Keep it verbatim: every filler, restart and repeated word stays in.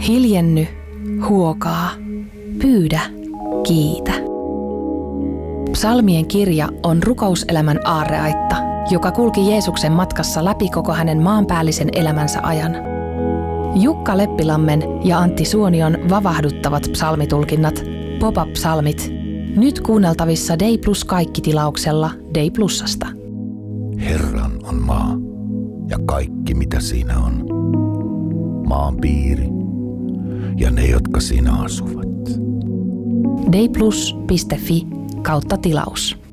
Hiljenny, huokaa, pyydä, kiitä. Psalmien kirja on rukouselämän aarreaitta, joka kulki Jeesuksen matkassa läpi koko hänen maanpäällisen elämänsä ajan. Jukka Leppilammen ja Antti Suonion vavahduttavat psalmitulkinnat, Pop-up-psalmit, nyt kuunneltavissa Day Plus kaikki-tilauksella Day Plusasta. Herran on maa ja kaikki mitä siinä on, maan piiri ja ne, jotka siinä asuvat. dayplus piste fi kautta tilaus.